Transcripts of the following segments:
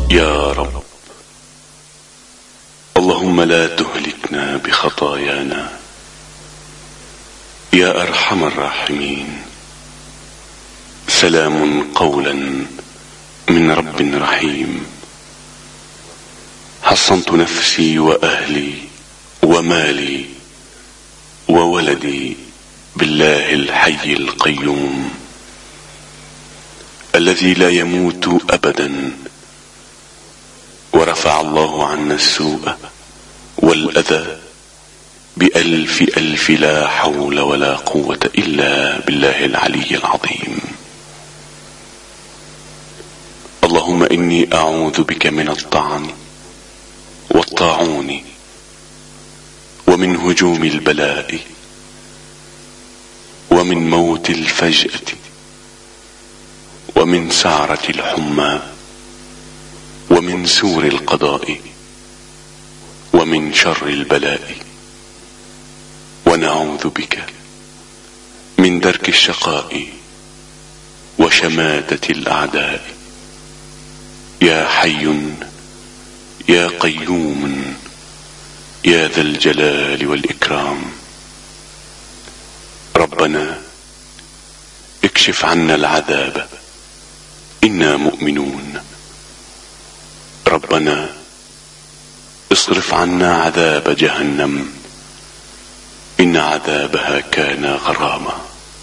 يا رب، اللهم لا تهلكنا بخطايانا يا أرحم الراحمين. سلام قولا من رب رحيم. حصنت نفسي وأهلي ومالي وولدي بالله الحي القيوم الذي لا يموت أبدا، ورفع الله عنا السوء والأذى بألف ألف لا حول ولا قوة إلا بالله العلي العظيم. اللهم إني أعوذ بك من الطعن والطاعون ومن هجوم البلاء ومن موت الفجأة ومن سعرة الحمى ومن سور القضاء ومن شر البلاء، ونعوذ بك من درك الشقاء وشماتة الأعداء. يا حي يا قيوم يا ذا الجلال والإكرام. ربنا اكشف عنا العذاب إنا مؤمنون. ربنا اصرف عنا عذاب جهنم إن عذابها كان غراما.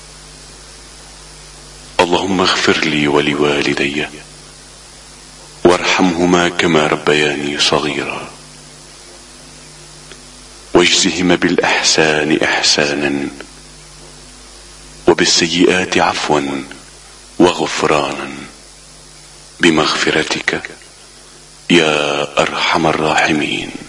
اللهم اغفر لي ولوالدي وارحمهما كما ربياني صغيرا، واجزهما بالإحسان إحسانا وبالسيئات عفوا وغفرانا بمغفرتك يا أرحم الراحمين.